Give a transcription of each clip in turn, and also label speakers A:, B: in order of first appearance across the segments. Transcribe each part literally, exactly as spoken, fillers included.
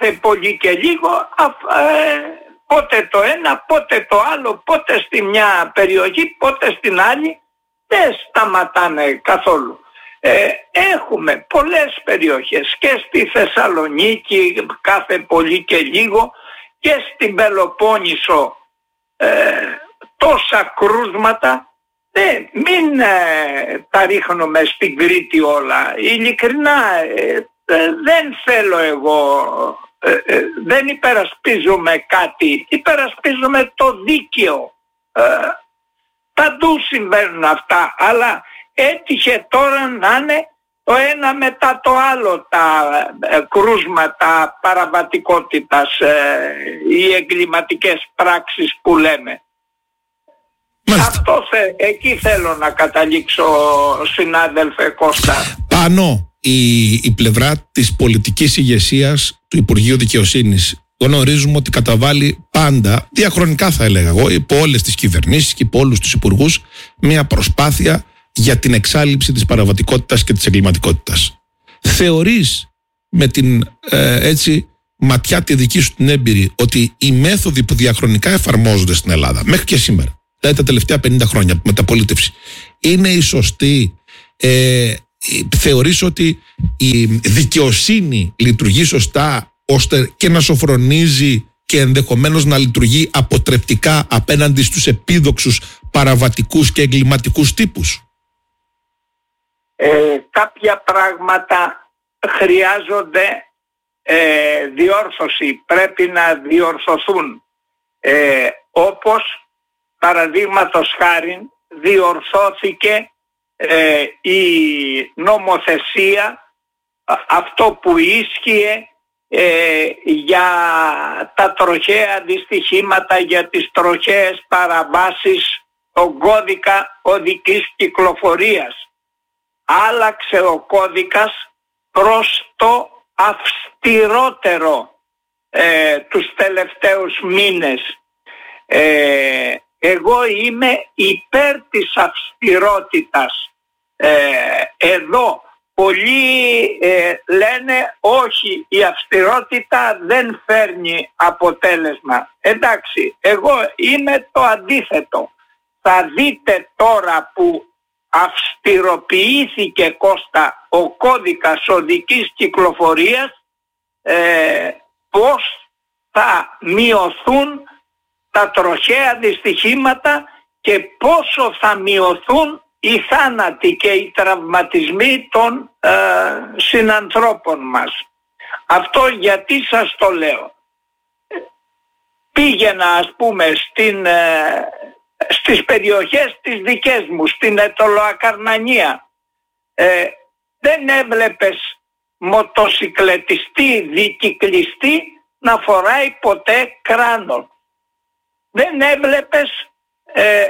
A: κάθε πολύ και λίγο ε, πότε το ένα, πότε το άλλο, πότε στη μια περιοχή, πότε στην άλλη, δεν σταματάνε καθόλου. Ε, έχουμε πολλές περιοχές και στη Θεσσαλονίκη κάθε πολύ και λίγο και στην Πελοπόννησο ε, τόσα κρούσματα. Ε, μην ε, τα ρίχνουμε στην Κρήτη όλα. Ειλικρινά ε, ε, δεν θέλω εγώ, ε, ε, δεν υπερασπίζομαι κάτι, υπερασπίζομαι το δίκαιο. Ε, παντού συμβαίνουν αυτά, αλλά έτυχε τώρα να είναι το ένα μετά το άλλο τα ε, κρούσματα παραβατικότητας, ε, οι εγκληματικές πράξεις που λέμε. Αυτό θε, εκεί θέλω να καταλήξω, συνάδελφε Κώστα.
B: Πάνω η, η πλευρά της πολιτικής ηγεσίας του Υπουργείου Δικαιοσύνης γνωρίζουμε ότι καταβάλει πάντα, διαχρονικά θα έλεγα εγώ, υπό όλες τις κυβερνήσεις και υπό όλους τους υπουργούς, μια προσπάθεια για την εξάλειψη της παραβατικότητας και της εγκληματικότητας. Θεωρείς με την ε, έτσι ματιά τη δική σου την έμπειρη ότι οι μέθοδοι που διαχρονικά εφαρμόζονται στην Ελλάδα μέχρι και σήμερα, δηλαδή τα τελευταία πενήντα χρόνια μεταπολίτευση, είναι η σωστή? Ε, θεωρείς ότι η δικαιοσύνη λειτουργεί σωστά ώστε και να σοφρονίζει και ενδεχομένως να λειτουργεί αποτρεπτικά απέναντι στους επίδοξους παραβατικούς και εγκληματικούς τύπους?
A: Ε, κάποια πράγματα χρειάζονται ε, διόρθωση, πρέπει να διορθωθούν, ε, όπως παραδείγματος χάριν διορθώθηκε ε, η νομοθεσία, αυτό που ίσχυε ε, για τα τροχαία δυστυχήματα, για τις τροχαίες παραβάσεις, τον κώδικα οδικής κυκλοφορίας. Άλλαξε ο κώδικας προς το αυστηρότερο ε, τους τελευταίους μήνες. Ε, εγώ είμαι υπέρ της αυστηρότητας. Ε, εδώ πολλοί ε, λένε όχι, η αυστηρότητα δεν φέρνει αποτέλεσμα. Εντάξει, εγώ είμαι το αντίθετο. Θα δείτε τώρα που αυστηροποιήθηκε, Κώστα, ο κώδικας οδικής κυκλοφορίας, ε, πώς θα μειωθούν τα τροχαία δυστυχήματα και πόσο θα μειωθούν οι θάνατοι και οι τραυματισμοί των ε, συνανθρώπων μας. Αυτό γιατί σας το λέω? Πήγαινα, ας πούμε, στην, ε, στις περιοχές τις δικές μου, στην Αιτωλοακαρνανία. Ε, δεν έβλεπες μοτοσικλετιστή, δικυκλιστή να φοράει ποτέ κράνο. Δεν έβλεπες ε,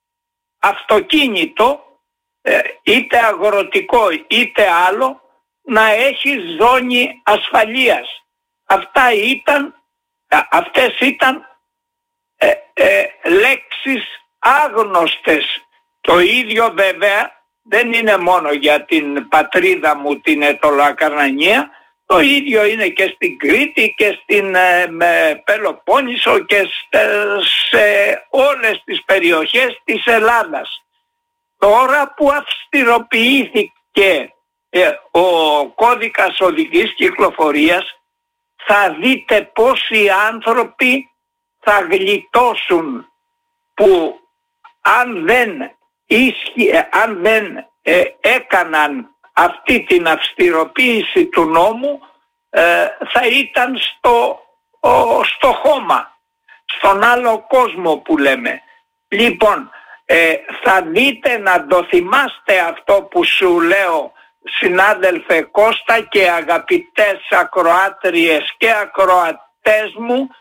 A: αυτοκίνητο, ε, είτε αγροτικό είτε άλλο, να έχει ζώνη ασφαλείας. Αυτά ήταν, αυτές ήταν ε, ε, λέξεις άγνωστες. Το ίδιο βέβαια δεν είναι μόνο για την πατρίδα μου την Αιτωλοακαρνανία, το ίδιο είναι και στην Κρήτη και στην ε, με Πελοπόννησο και σε, σε όλες τις περιοχές της Ελλάδας. Τώρα που αυστηροποιήθηκε ε, ο κώδικας οδικής κυκλοφορίας, θα δείτε πόσοι άνθρωποι θα γλιτώσουν, που αν δεν, ίσχυε, αν δεν ε, έκαναν αυτή την αυστηροποίηση του νόμου, ε, θα ήταν στο, ο, στο χώμα, στον άλλο κόσμο που λέμε. Λοιπόν, ε, θα δείτε, να το θυμάστε αυτό που σου λέω, συνάδελφε Κώστα και αγαπητές ακροάτριες και ακροατές μου,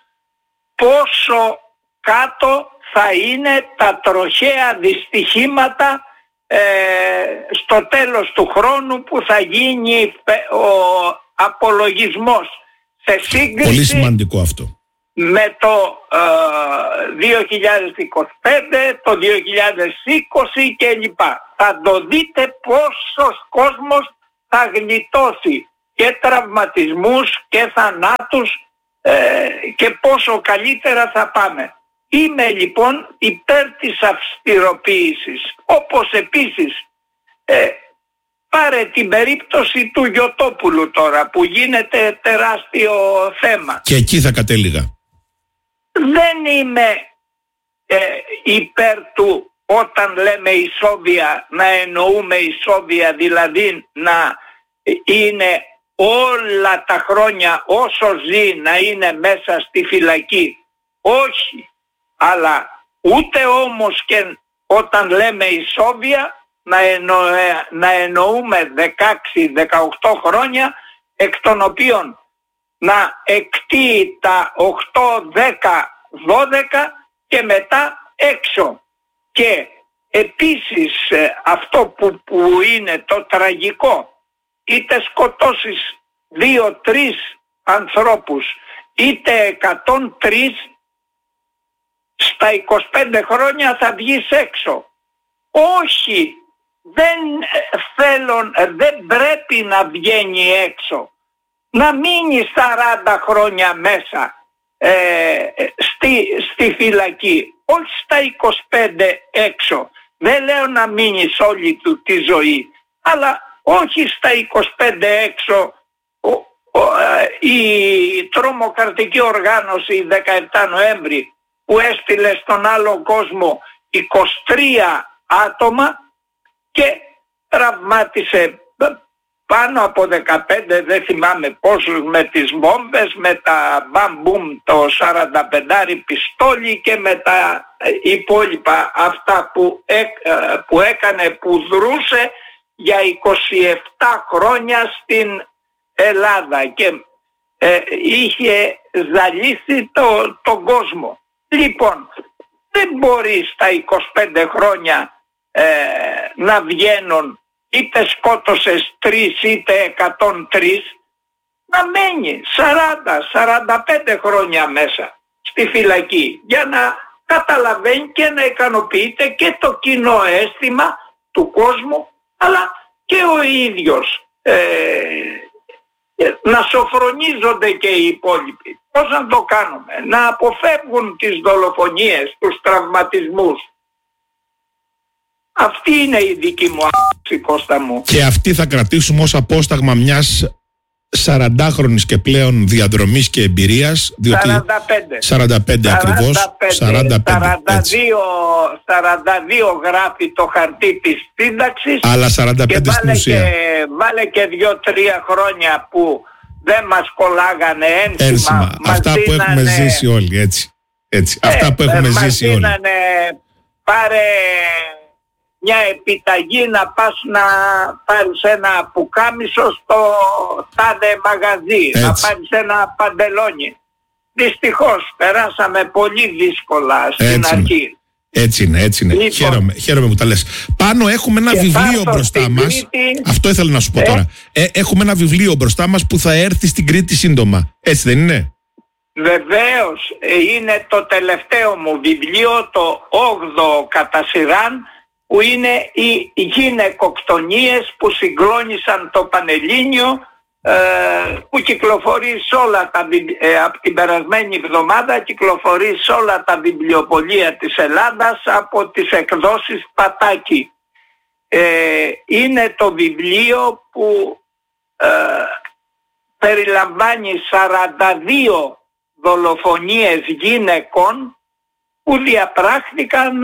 A: πόσο κάτω θα είναι τα τροχαία δυστυχήματα ε, στο τέλος του χρόνου που θα γίνει ο απολογισμός, σε σύγκριση
B: πολύ σημαντικό αυτό
A: με το ε, δύο χιλιάδες είκοσι πέντε, το δύο χιλιάδες είκοσι κλπ. Θα το δείτε πόσος κόσμος θα γλιτώσει. και τραυματισμούς και θανάτους ε, και πόσο καλύτερα θα πάμε. Είμαι λοιπόν υπέρ της αυστηροποίησης, όπως επίσης ε, πάρε την περίπτωση του Γιωτόπουλου τώρα που γίνεται τεράστιο θέμα.
B: Και εκεί θα κατέληγα.
A: Δεν είμαι ε, υπέρ του όταν λέμε ισόβια να εννοούμε ισόβια, δηλαδή να είναι όλα τα χρόνια όσο ζει να είναι μέσα στη φυλακή. Όχι, αλλά ούτε όμως και όταν λέμε ισόβια να, εννο, να εννοούμε δεκαέξι δεκαοκτώ χρόνια, εκ των οποίων να εκτείει τα οκτώ, δέκα, δώδεκα και μετά έξω. Και επίσης αυτό που, που είναι το τραγικό, είτε σκοτώσεις δύο-τρεις ανθρώπους είτε εκατόν τρεις, στα είκοσι πέντε χρόνια θα βγεις έξω. Όχι, δεν θέλω, δεν πρέπει να βγαίνει έξω. Να μείνει σαράντα χρόνια μέσα ε, στη, στη φυλακή, όχι στα είκοσι πέντε έξω. Δεν λέω να μείνεις όλη του τη ζωή, αλλά όχι στα είκοσι πέντε έξω. Ο, ο, η τρομοκρατική οργάνωση δεκαεπτά Νοέμβρη που έστειλε στον άλλο κόσμο είκοσι τρία άτομα και τραυμάτισε πάνω από δεκαπέντε, δεν θυμάμαι πόσους, με τις βόμβες, με τα μπαμ-μπουμ, το σαράντα πέντε πιστόλι και με τα υπόλοιπα αυτά που, έ, που έκανε, που δρούσε για είκοσι επτά χρόνια στην Ελλάδα και ε, είχε ζαλίσει το, τον κόσμο. Λοιπόν, δεν μπορεί στα είκοσι πέντε χρόνια ε, να βγαίνουν είτε σκότωσες τρεις είτε εκατόν τρεις, να μένει σαράντα σαράντα πέντε χρόνια μέσα στη φυλακή για να καταλαβαίνει και να ικανοποιείται και το κοινό αίσθημα του κόσμου, αλλά και ο ίδιος ε, να σοφρονίζονται και οι υπόλοιποι. Πώς να το κάνουμε? Να αποφεύγουν τις δολοφονίες, τους τραυματισμούς. Αυτή είναι η δική μου άποψη, Κώστα μου.
B: Και αυτή θα κρατήσουμε ως απόσταγμα μιας σαραντάχρονης και πλέον διαδρομής και εμπειρίας, διότι
A: σαράντα πέντε,
B: σαράντα πέντε ακριβώς, σαράντα πέντε,
A: σαράντα δύο, σαράντα δύο γράφει το χαρτί της σύνταξης,
B: αλλά σαράντα πέντε στην ουσία.
A: Και, βάλε και δύο-τρία χρόνια που δεν μας κολλάγανε ένσημα.
B: Ένσημα. Αυτά που δίνανε, έχουμε ζήσει όλοι, έτσι. έτσι. Ε, Αυτά που έχουμε ε, ζήσει όλοι.
A: Μας δίνανε, πάρε μια επιταγή να πας να πάρεις ένα πουκάμισο στο τάδε μαγαζί, έτσι, να πάρεις ένα παντελόνι. Δυστυχώς περάσαμε πολύ δύσκολα στην
B: έτσι
A: αρχή.
B: Είναι. Έτσι είναι, έτσι είναι. Λοιπόν, χαίρομαι, χαίρομαι που τα λες. Πάνω έχουμε ένα βιβλίο μπροστά μας. Κρήτη. Αυτό ήθελα να σου πω ε? τώρα. Ε, έχουμε ένα βιβλίο μπροστά μας που θα έρθει στην Κρήτη σύντομα. Έτσι δεν είναι?
A: Βεβαίως. Είναι το τελευταίο μου βιβλίο, το όγδοο κατά σειράν, που είναι οι γυναικοκτονίες που συγκλώνησαν το Πανελλήνιο, ε, που κυκλοφορεί σε όλα τα, ε, από την περασμένη εβδομάδα κυκλοφορεί σε όλα τα βιβλιοπωλεία της Ελλάδας από τις εκδόσεις Πατάκη. Ε, είναι το βιβλίο που ε, περιλαμβάνει σαράντα δύο δολοφονίες γυναικών που διαπράχθηκαν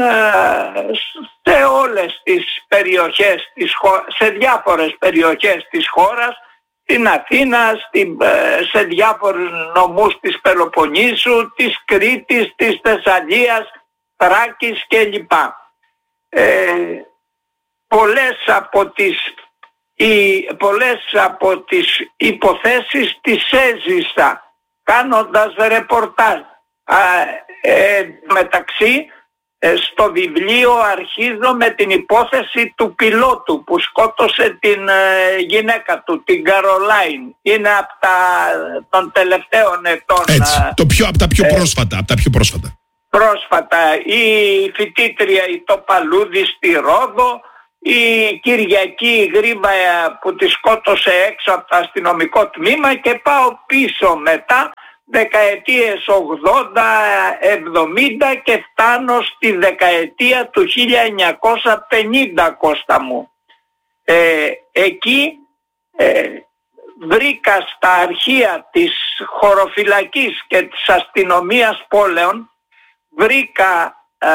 A: σε όλες τις περιοχές, σε διάφορες περιοχές της χώρας, στην Αθήνα, σε διάφορους νομούς της Πελοποννήσου, της Κρήτης, της Θεσσαλίας, Θράκης κλπ. Ε, πολλές από τις, οι, πολλές από τις υποθέσεις τις έζησα κάνοντας ρεπορτάζ. Α, ε, μεταξύ ε, στο βιβλίο αρχίζω με την υπόθεση του πιλότου που σκότωσε την ε, γυναίκα του, την Καρολάιν. Είναι από τα, των τελευταίων ετών.
B: Έτσι, το πιο, από τα πιο ε, πρόσφατα, από τα πιο πρόσφατα.
A: Πρόσφατα η φοιτήτρια η Τοπαλούδη στη Ρόδο, η Κυριακή Γρήβα που τη σκότωσε έξω από το αστυνομικό τμήμα, και πάω πίσω μετά δεκαετίες ογδόντα εβδομήντα και φτάνω στη δεκαετία του χίλια εννιακόσια πενήντα, Κώστα μου. Ε, εκεί ε, βρήκα στα αρχεία της χωροφυλακής και της αστυνομίας πόλεων, βρήκα ε,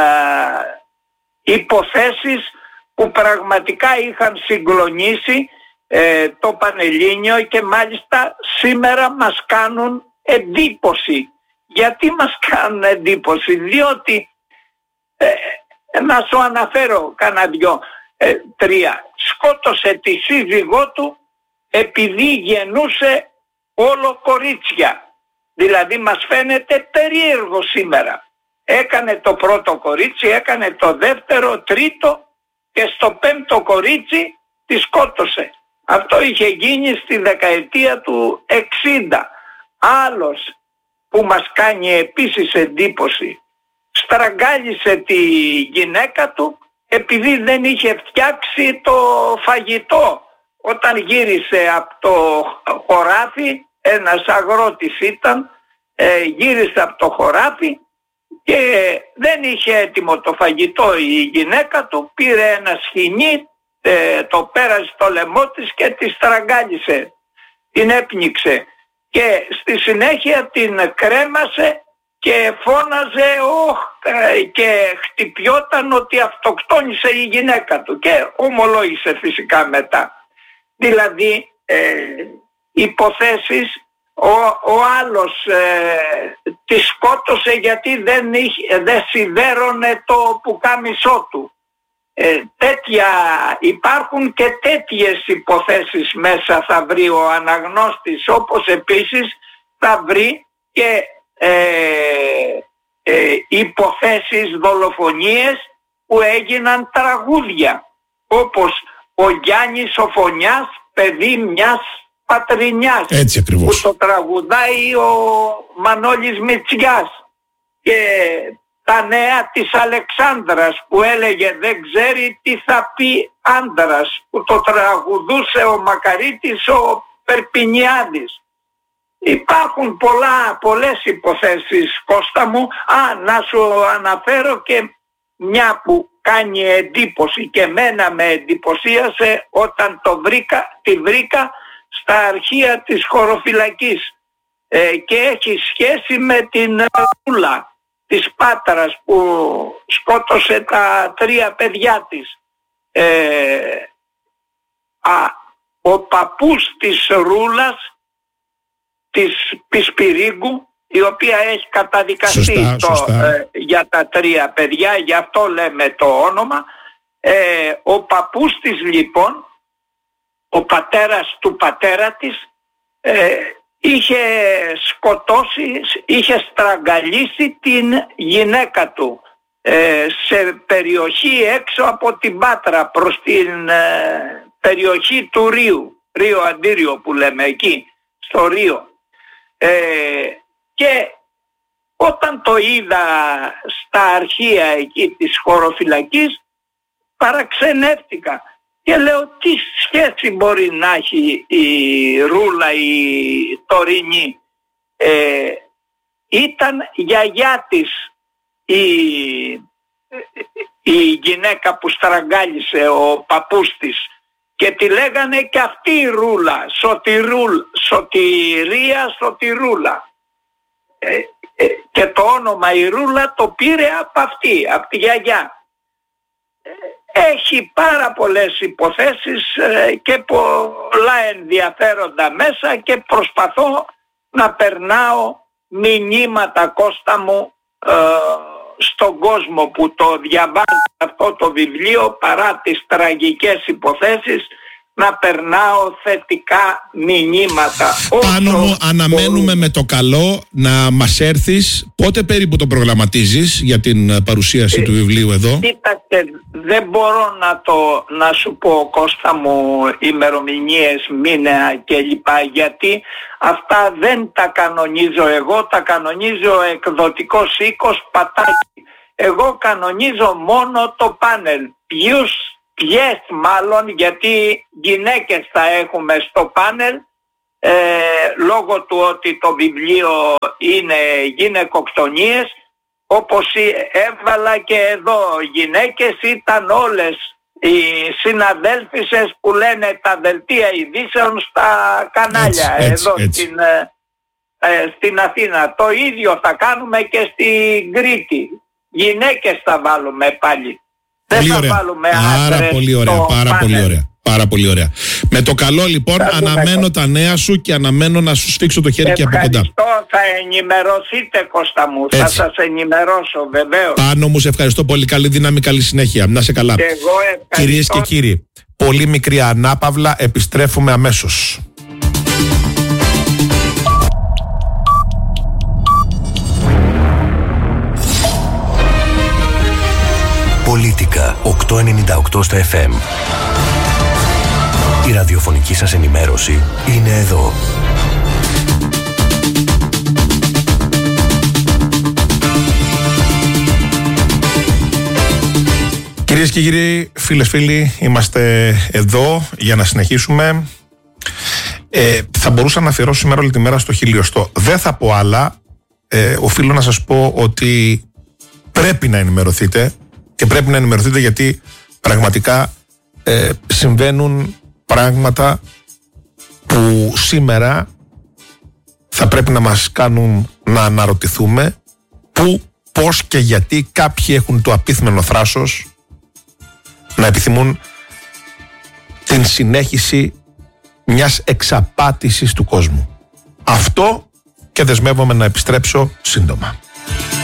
A: υποθέσεις που πραγματικά είχαν συγκλονίσει ε, το Πανελλήνιο, και μάλιστα σήμερα μας κάνουν εντύπωση. Γιατί μας κάνουν εντύπωση? Διότι ε, να σου αναφέρω κάνα δυο ε, τρία. Σκότωσε τη σύζυγό του επειδή γεννούσε όλο κορίτσια. Δηλαδή μας φαίνεται περίεργο σήμερα. Έκανε το πρώτο κορίτσι, έκανε το δεύτερο, τρίτο, και στο πέμπτο κορίτσι τη σκότωσε. Αυτό είχε γίνει στη δεκαετία του εξήντα. Άλλος που μας κάνει επίσης εντύπωση, στραγγάλισε τη γυναίκα του επειδή δεν είχε φτιάξει το φαγητό. Όταν γύρισε από το χωράφι, ένας αγρότης ήταν, ε, γύρισε από το χωράφι και δεν είχε έτοιμο το φαγητό η γυναίκα του, πήρε ένα σχοινί, ε, το πέρασε στο λαιμό της και τη στραγγάλισε, την έπνιξε, και στη συνέχεια την κρέμασε και φώναζε όχ, και χτυπιόταν ότι αυτοκτόνησε η γυναίκα του, και ομολόγησε φυσικά μετά. Δηλαδή ε, υποθέσεις, ο, ο άλλος ε, τη σκότωσε γιατί δεν, είχε, δεν σιδέρωνε το πουκάμισό του. Ε, τέτοια υπάρχουν, και τέτοιες υποθέσεις μέσα θα βρει ο αναγνώστης, όπως επίσης θα βρει και ε, ε, υποθέσεις δολοφονίες που έγιναν τραγούδια, όπως ο Γιάννης ο Φωνιάς, παιδί μιας πατρινιάς,
B: έτσι ακριβώς,
A: που το τραγουδάει ο Μανώλης Μητσιάς, και τα νέα της Αλεξάνδρας που έλεγε δεν ξέρει τι θα πει άντρας, που το τραγουδούσε ο Μακαρίτης ο Περπινιάδης. Υπάρχουν πολλά, πολλές υποθέσεις, Κώστα μου. Α, να σου αναφέρω και μια που κάνει εντύπωση, και μένα με εντυπωσίασε όταν το βρήκα, τη βρήκα στα αρχεία της χωροφυλακής, ε, και έχει σχέση με την Ρούλα της Πάτρας που σκότωσε τα τρία παιδιά της. Ε, α, ο παππούς της Ρούλας, της Πισπυρίγκου, η οποία έχει καταδικαστεί
B: σωστά,
A: το,
B: σωστά.
A: Ε, για τα τρία παιδιά, γι' αυτό λέμε το όνομα. Ε, ο παππούς της λοιπόν, ο πατέρας του πατέρα της, ε, είχε σκοτώσει, είχε στραγγαλίσει την γυναίκα του ε, σε περιοχή έξω από την Πάτρα, προς την ε, περιοχή του Ρίου, Ρίο Αντίριο που λέμε, εκεί στο Ρίο. Ε, και όταν το είδα στα αρχεία εκεί της χωροφυλακής, παραξενεύτηκα και λέω τι σχέση μπορεί να έχει η Ρούλα η τωρινή. Ε, ήταν γιαγιά της η, η γυναίκα που στραγγάλισε ο παππούς της, και τη λέγανε και αυτή η Ρούλα, Σωτηρούλ, Σωτηρία Σωτηρούλα. Ε, ε, και το όνομα η Ρούλα το πήρε από αυτή, από τη γιαγιά. Ε, έχει πάρα πολλές υποθέσεις ε, και πολλά ενδιαφέροντα μέσα, και προσπαθώ να περνάω μηνύματα, Κώστα μου, ε, στον κόσμο που το διαβάζει αυτό το βιβλίο, παρά τις τραγικές υποθέσεις, να περνάω θετικά μηνύματα.
B: Πάνω μου αναμένουμε με το καλό να μας έρθεις. Πότε περίπου το προγραμματίζεις για την παρουσίαση ε, του βιβλίου εδώ?
A: Κοίταξε, δεν μπορώ να, το, να σου πω, Κώστα μου, ημερομηνίες, μήνα κλπ, γιατί αυτά δεν τα κανονίζω εγώ, τα κανονίζει ο εκδοτικός οίκος Πατάκη. Εγώ κανονίζω μόνο το πάνελ. Ποιους, ποιες μάλλον, γιατί γυναίκες θα έχουμε στο πάνελ, ε, λόγω του ότι το βιβλίο είναι γυναικοκτονίες, όπως έβαλα και εδώ γυναίκες, ήταν όλες οι συναδέλφισες που λένε τα δελτία ειδήσεων στα κανάλια, έτσι, έτσι, εδώ έτσι. Στην, ε, στην Αθήνα. Το ίδιο θα κάνουμε και στην Κρήτη. Γυναίκες θα βάλουμε πάλι.
B: Πολύ
A: Δεν
B: ωραία.
A: θα βάλουμε
B: Άρα
A: άντρες.
B: πολύ ωραία, πάρα
A: πάνελ.
B: πολύ ωραία. Πάρα πολύ ωραία. Με το καλό λοιπόν,
A: θα
B: αναμένω
A: δούμε.
B: τα νέα σου και αναμένω να σου σφίξω το χέρι και από κοντά.
A: Ευχαριστώ, θα ενημερωθείτε, Κώστα μου.
B: Έτσι.
A: Θα σας ενημερώσω βεβαίως.
B: Πάνω μου, σε ευχαριστώ πολύ. Καλή δύναμη, καλή συνέχεια. Να σε καλά.
A: Και εγώ ευχαριστώ.
B: Κυρίες και κύριοι, πολύ μικρή ανάπαυλα, επιστρέφουμε αμέσως.
C: Πολίτικα οκτακόσια ενενήντα οκτώ στα εφ εμ. Η ραδιοφωνική σας ενημέρωση είναι εδώ.
B: Κυρίες και κύριοι, φίλες φίλοι, είμαστε εδώ για να συνεχίσουμε. Ε, θα μπορούσα να αφιερώσω σήμερα όλη τη μέρα στο χιλιοστό. Δεν θα πω άλλα. Ε, οφείλω να σας πω ότι πρέπει να ενημερωθείτε και πρέπει να ενημερωθείτε γιατί πραγματικά ε, συμβαίνουν πράγματα που σήμερα θα πρέπει να μας κάνουν να αναρωτηθούμε πού, πώς και γιατί κάποιοι έχουν το απίθμενο θράσος να επιθυμούν την συνέχιση μιας εξαπάτησης του κόσμου. Αυτό και δεσμεύομαι να επιστρέψω σύντομα.